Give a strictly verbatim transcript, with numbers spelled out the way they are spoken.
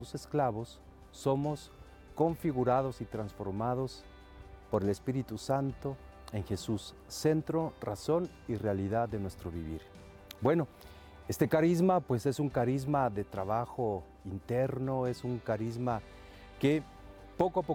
Los esclavos somos configurados y transformados por el Espíritu Santo en Jesús, centro, razón y realidad de nuestro vivir. Bueno, este carisma pues es un carisma de trabajo interno, es un carisma que poco a poco